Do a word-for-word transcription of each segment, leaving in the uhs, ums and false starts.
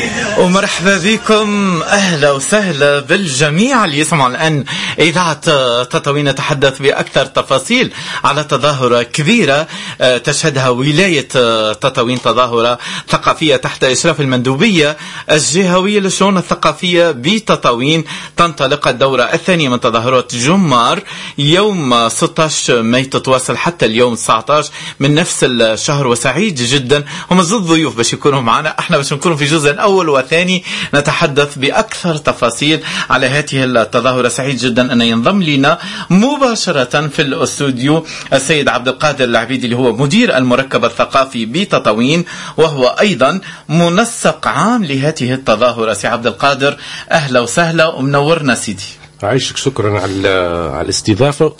ومرحبا بكم، أهلا وسهلا بالجميع اللي يسمعوا الآن إذاعة تطاوين. نتحدث بأكثر تفاصيل على تظاهرة كبيرة تشهدها ولاية تطاوين، تظاهرة ثقافية تحت إشراف المندوبية الجهوية للشؤون الثقافية بتطاوين. تنطلق الدورة الثانية من تظاهرات جمار يوم ستة عشر ماي، تتواصل حتى اليوم تسعة عشر من نفس الشهر. وسعيد جدا هم زود ضيوف باش يكونوا معنا، احنا باش نكونوا في جزء الأول وثاني نتحدث بأكثر تفاصيل على هذه التظاهرة. سعيد جدا أن ينضم لنا مباشرة في الاستوديو السيد عبد القادر العبيدي اللي هو مدير المركب الثقافي بتطاوين وهو أيضا منسق عام لهذه التظاهرة. سي عبد القادر أهلا وسهلا ومنورنا سيدي. عايشك، شكرا على على الاستضافة.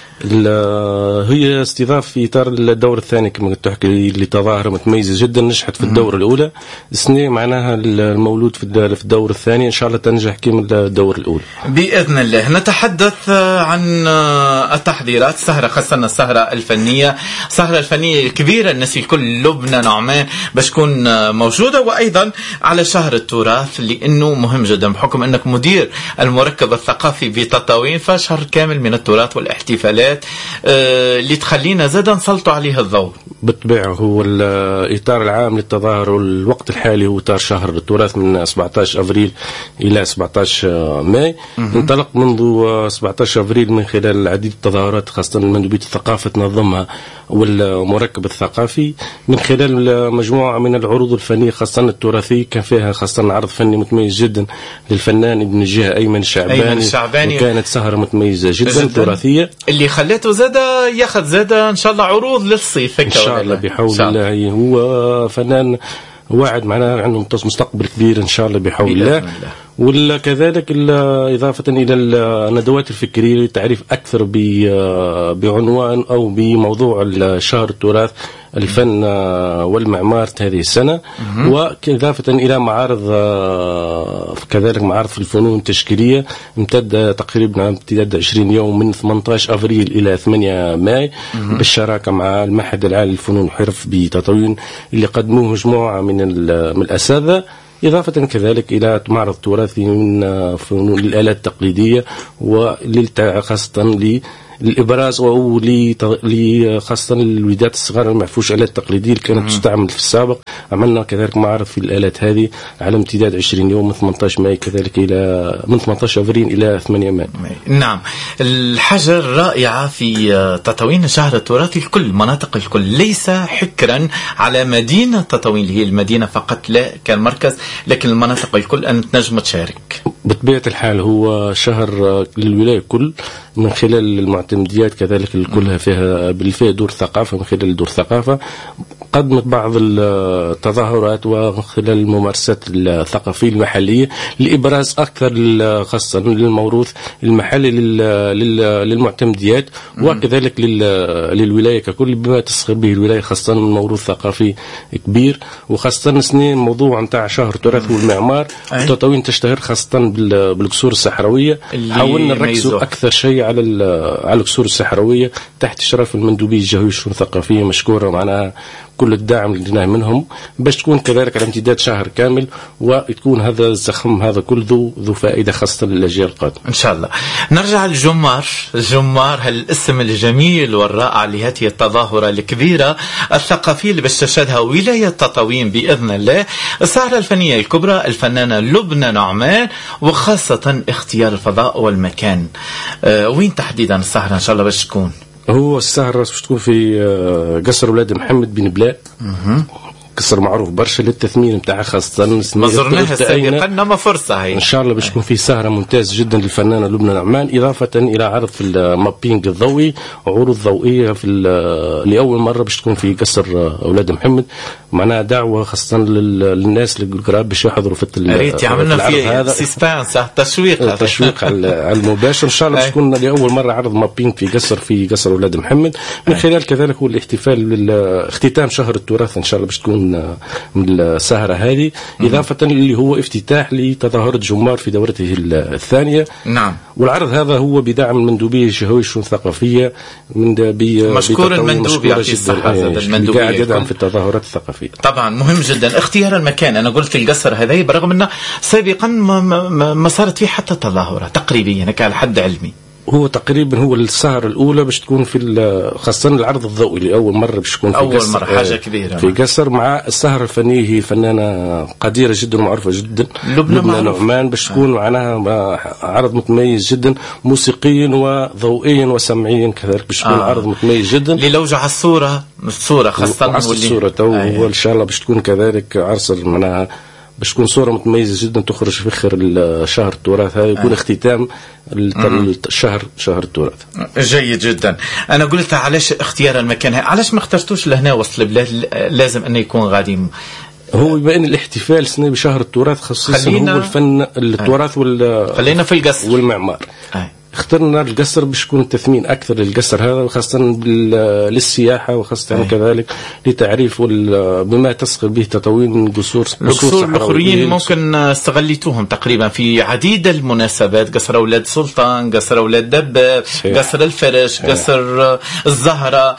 هي استضافة في إطار الدور الثاني كما تحكي لتظاهرة متميزة جدا نجحت في الدورة الأولى. السنة معناها المولود في الدور الثاني إن شاء الله تنجح كما الدور الأولى بإذن الله. نتحدث عن التحضيرات، سهرة خاصة السهرة الفنية، السهرة الفنية الكبيرة الناس الكل لبنى نعمان باش تكون موجودة، وأيضا على شهر التراث لأنه مهم جدا بحكم أنك مدير المركب الثقافي بتطاوين، فشهر كامل من التراث والاحتفالات اللي تخلينا زادا نسلطوا عليه الضوء. بالطبع هو الإطار العام للتظاهر والوقت الحالي هو إطار شهر التراث من سبعة عشر أفريل إلى سبعة عشر ماي. انطلق منذ سبعة عشر أفريل من خلال العديد التظاهرات خاصة المندوبية الثقافة تنظمها والمركب الثقافي من خلال مجموعة من العروض الفنية خاصة التراثية. كان فيها خاصة عرض فني متميز جدا للفنان ابن الجهة أيمن الشعباني, أيمن الشعباني. وكانت سهرة متميزة جدا, جداً تراثية اللي خلته زادة ياخذ زادة إن شاء الله عروض للصيف إن شاء الله بحول الله. هو فنان واعد معنا عنده مستقبل كبير إن شاء الله بحول الله. وكذلك إضافة إلى الندوات الفكرية لتعريف أكثر بعنوان أو بموضوع شهر التراث الفن والمعمار هذه السنة، وإضافة إلى معارض كذلك معارض في الفنون التشكيلية امتد تقريبا امتداد عشرين يوم من ثمانية عشر أفريل إلى ثمانية ماي بالشراكة مع المعهد العالي للفنون والحرف بتطاوين اللي قدموه مجموعة من من الأساتذة، إضافة كذلك إلى معرض تراثي من فنون الآلات التقليدية وخاصة للإبراز أو خاصة للوليدات الصغار المعفوش آلات تقليدية اللي كانت تستعمل في السابق. عملنا كذلك معرض في الآلات هذه على امتداد عشرين يوم من ثمانية عشر ماي كذلك إلى من ثمانية عشر أفريل إلى ثمانية ماي. نعم، الحاجة الرائعة في تطاوين شهر التراث الكل مناطق الكل ليس حكرا على مدينة تطاوين اللي هي المدينة فقط لا كمركز، لكن المناطق الكل أن تنجم تشارك. بطبيعة الحال هو شهر للولاية كل من خلال المعتمديات كذلك كلها فيها بالفعل دور ثقافة. من خلال دور ثقافة قدمت بعض التظاهرات وخلال الممارسات الثقافية المحلية لإبراز أكثر خاصة للموروث المحلي للمعتمديات وكذلك للولاية ككل بما تسخر به الولاية خاصة من موروث ثقافي كبير. وخاصة سنين موضوع نتاع شهر التراث والمعمار تطاوين تشتهر خاصة بالقصور الصحراوية. حاولنا نركزوا أكثر شيء على على القصور الصحراوية تحت إشراف المندوبية الجهوية للشؤون الثقافية مشكورة معنا كل الدعم اللي لدينا منهم باش تكون كذلك على امتداد شهر كامل وتكون هذا الزخم هذا كل ذو ذو فائدة خاصة للأجيال القادمة إن شاء الله. نرجع للجمار. الجمار هالاسم الجميل والرائع لهذه التظاهرة الكبيرة الثقافية اللي باش تشهدها ولاية تطاوين بإذن الله. السهرة الفنية الكبرى الفنانة لبنى نعمان وخاصة اختيار الفضاء والمكان. أه وين تحديدا السهرة إن شاء الله باش تكون؟ هو السهرة باش تكون في قصر ولاد محمد بن بلاء. قصر معروف برشا للتثمين نتاعها خاصة ما زرناها سابقا انما فرصة هي ان شاء الله باش تكون في سهرة ممتازة جدا للفنانة لبنى نعمان إضافة إلى عرض في المابينج الضوئي وعروض ضوئية في لأول مرة باش تكون في قصر أولاد محمد. معناها دعوة خاصة للناس القراب باش يحضروا في ريت عملنا في سيسبانس تشويق تشويق على المباشر. ان شاء الله باش تكون لأول مرة عرض مابينج في قصر في قصر أولاد محمد من خلال كذلك هو الاحتفال اختتام شهر التراث ان شاء الله باش تكون من من السهرة هذه، إضافة اللي هو افتتاح لتظاهرة جمار في دورته الثانية. نعم. والعرض هذا هو بدعم المندوبية الجهوية الشؤون الثقافية من مشكور المندوب يعطي الصحة، المندوب قاعد يدعم في التظاهرات الثقافية. طبعا مهم جدا اختيار المكان. أنا قلت القصر هذا برغم أنه سابقا ما, ما, ما صارت فيه حتى تظاهرة تقريبيا على حد علمي. هو تقريبا هو السهرة الأولى باش تكون في خاصة العرض الضوئي لأول مرة باش تكون في أول قصر مرة حاجة كبيرة في قصر، مع السهرة الفنية هي فنانة قديرة جدا ومعروفة جدا لبنى نعمان باش تكون معناها عرض متميز جدا موسيقيا وضوئيا وسمعيا كذلك، باش تكون آه. عرض متميز جدا للوجع الصورة الصورة خاصة عرس الصورة تو آه. هو إن شاء الله باش تكون كذلك عرس معناها باش تكون صورة متميزة جدا تخرج في آخر الشهر التراث هذا يكون آه. اختتام الشهر شهر التراث. جيد جدا. أنا قلت علاش اختيار المكان، علاش ما اخترتوش لهنا وسط البلاد لازم أنه يكون غادي؟ هو بما ان الاحتفال سنة بشهر التراث خصيصا هو الفن التراث وال خلينا في القصر والمعمار. آه. اخترنا القصر باش يكون التثمين اكثر للقصر هذا، وخاصه للسياحه، وخاصه كذلك لتعريف بما تسخر به تطوين قصور القصور الاخرين. ممكن استغليتوهم تقريبا في عديد المناسبات، قصر اولاد سلطان، قصر اولاد دباب، قصر الفرش، قصر الزهره،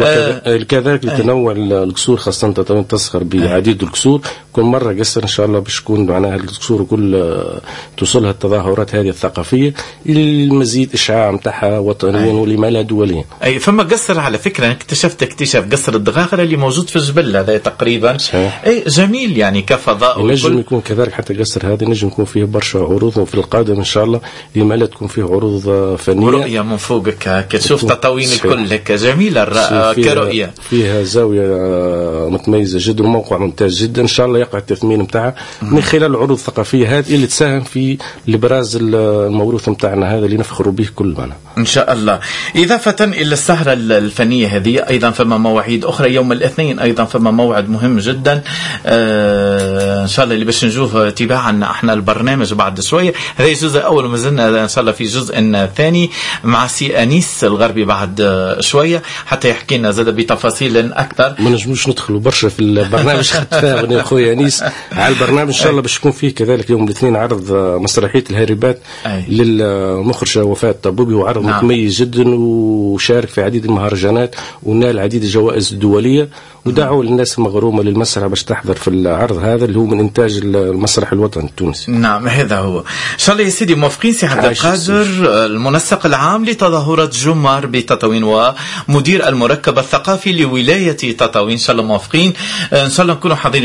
وكذلك لتنوع القصور خاصه تطوين تسخر بعديد القصور. كل مره قصر ان شاء الله باش تكون معناها القصور كل توصلها التظاهرات هذه الثقافيه مزيد إشعاع متاعها وطنيا ولما لا دوليا. أي فما قصر على فكرة اكتشفت اكتشاف قصر الدغاغرة اللي موجود في الجبل هذا تقريبا. صحيح. أي جميل يعني كفضاء. نجم يكون كذلك حتى قصر هذا نجم يكون فيه برشا عروض، وفي القادم إن شاء الله لما لا تكون فيه عروض فنية ورؤية من فوقك كتشوف تطوين الكل هيك جميلة كرؤية. فيها زاوية متميزة جدا وموقع ممتاز جدا. إن شاء الله يقع التثمين متاعها من خلال العروض الثقافية هذه اللي تساهم في البراز الموروث متاعنا هذا اللي نفخروا به كل منا إن شاء الله. إضافة إلى السهرة الفنية هذه أيضا فما مواعيد أخرى. يوم الاثنين أيضا فما موعد مهم جدا آه إن شاء الله اللي باش نشوف تباعا احنا البرنامج بعد شوية. هذا الجزء الأول وما زلنا إن شاء الله في جزء ثاني مع سي أنيس الغربي بعد شوية حتى يحكي لنا زاد بتفاصيل أكثر. ما نجموش ندخلوا برشا في البرنامج خدتها أخويا أنيس على البرنامج. إن شاء الله باش يكون فيه كذلك يوم الاثنين عرض مسرحية الهاربات للمخرجة وفاء الطبوبي، وعرض نعم. متميز جدا وشارك في عديد المهرجانات ونال عديد الجوائز الدولية، ودعوا الناس المغرومة للمسرح باش تحضر في العرض هذا اللي هو من إنتاج المسرح الوطني التونسي. نعم هذا هو. إن شاء الله يا سيدي موافقين. سي عبد القادر المنسق العام لتظاهرة جمار بتطاوين ومدير المركب الثقافي لولاية تطاوين، إن شاء الله موافقين. إن شاء الله نكونوا حاضرين